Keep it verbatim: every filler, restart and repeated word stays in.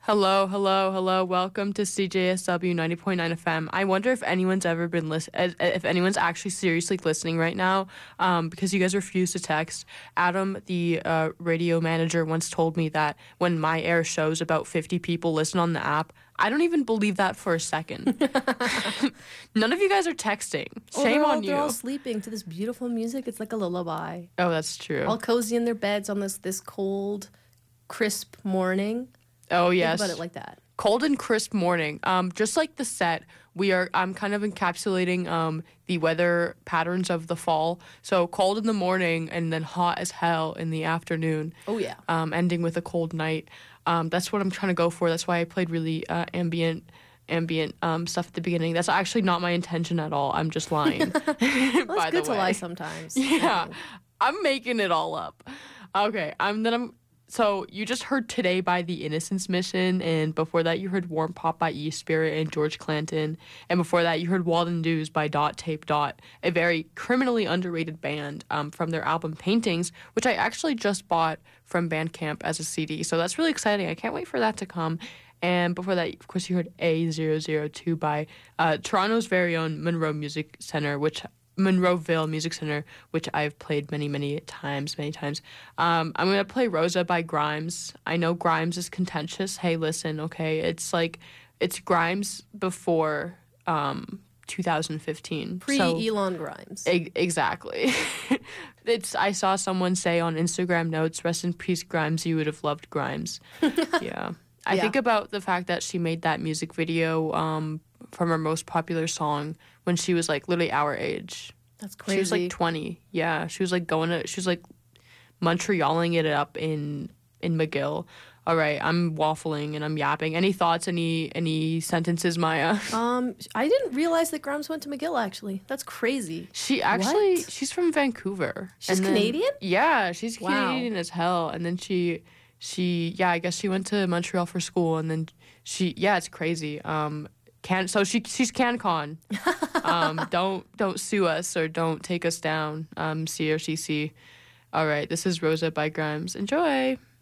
Hello, hello, hello. Welcome to C J S W ninety point nine F M. I wonder if anyone's ever been listen, if anyone's actually seriously listening right now, um, because you guys refuse to text. Adam, the uh, radio manager, once told me that when My Air shows about fifty people listen on the app. I don't even believe that for a second. None of you guys are texting. Shame all, on you. They're all sleeping to this beautiful music. It's like a lullaby. Oh, that's true. All cozy in their beds on this this cold, crisp morning. Oh, yes. Think about it like that. Cold and crisp morning. Um, just like the set, we are. I'm kind of encapsulating um the weather patterns of the fall. So cold in the morning and then hot as hell in the afternoon. Oh yeah. Um, ending with a cold night. Um, that's what I'm trying to go for. That's why I played really uh, ambient, ambient um stuff at the beginning. That's actually not my intention at all. I'm just lying. Well, it's good to lie sometimes. Yeah, I'm making it all up. Okay, I'm then I'm. So you just heard Today by The Innocence Mission, and before that you heard Warm Pop by E Spirit and George Clanton, and before that you heard Walden Dews by Dot Tape Dot, a very criminally underrated band um, from their album Paintings, which I actually just bought from Bandcamp as a C D. So that's really exciting. I can't wait for that to come. And before that, of course, you heard A zero zero two by uh, Toronto's very own Monroe Music Center, which Monroeville Music Center, which I've played many, many times, many times. Um, I'm going to play Rosa by Grimes. I know Grimes is contentious. Hey, listen, okay? It's like, it's Grimes before um, two thousand fifteen. Pre-Elon so, Grimes. E- exactly. It's. I saw someone say on Instagram notes, rest in peace, Grimes, you would have loved Grimes. Yeah. I yeah. think about the fact that she made that music video um, from her most popular song when she was like literally our age. That's crazy. She was like twenty. Yeah, she was like going to. She was like Montrealing it up in in McGill. All right, I'm waffling and I'm yapping. Any thoughts? Any any sentences, Maya? Um, I didn't realize that Grimes went to McGill. Actually, that's crazy. She actually what? she's from Vancouver. She's then, Canadian? Yeah, she's wow. Canadian as hell. And then she she yeah, I guess she went to Montreal for school, and then she yeah, it's crazy. Um. Can so she she's CanCon. Um, don't don't sue us or don't take us down. Um, C O C C. All right, this is Rosa by Grimes. Enjoy.